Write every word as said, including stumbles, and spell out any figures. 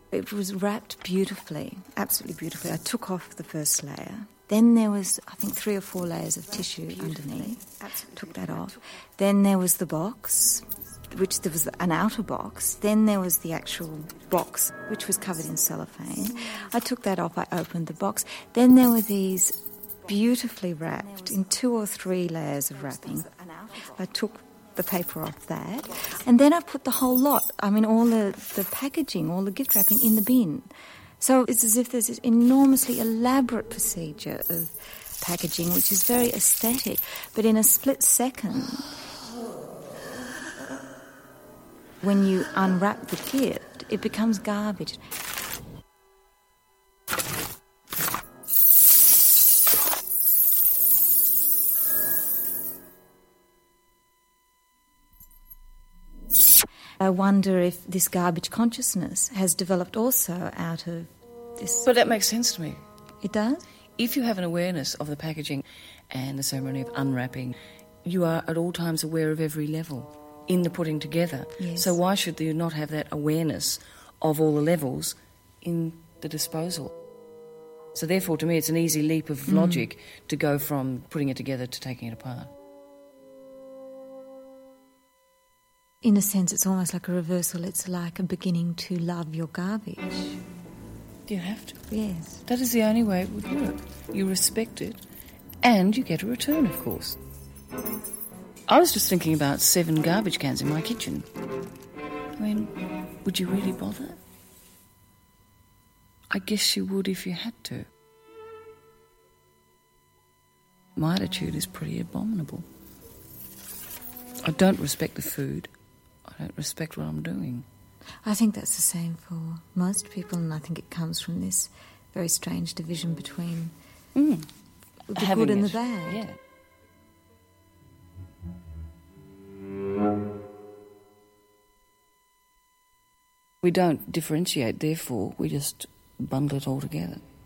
It was wrapped beautifully, absolutely beautifully. I took off the first layer. Then there was, I think, three or four layers of tissue underneath. Took that off. Then there was the box, which there was an outer box. Then there was the actual box, which was covered in cellophane. I took that off. I opened the box. Then there were these beautifully wrapped in two or three layers of wrapping. I took the paper off that, and then I put the whole lot, I mean all the, the packaging, all the gift wrapping in the bin. So it's as if there's this enormously elaborate procedure of packaging which is very aesthetic, but in a split second when you unwrap the gift it becomes garbage. I wonder if this garbage consciousness has developed also out of this. But that makes sense to me. It does? If you have an awareness of the packaging and the ceremony of unwrapping, you are at all times aware of every level in the putting together. Yes. So why should you not have that awareness of all the levels in the disposal? So therefore, to me, it's an easy leap of logic mm. to go from putting it together to taking it apart. In a sense, it's almost like a reversal. It's like a beginning to love your garbage. You have to. Yes. That is the only way it would work. You respect it, and you get a return, of course. I was just thinking about seven garbage cans in my kitchen. I mean, would you really bother? I guess you would if you had to. My attitude is pretty abominable. I don't respect the food. I don't respect what I'm doing. I think that's the same for most people, and I think it comes from this very strange division between mm. the Having good and it. the bad. Yeah. We don't differentiate, therefore we just bundle it all together.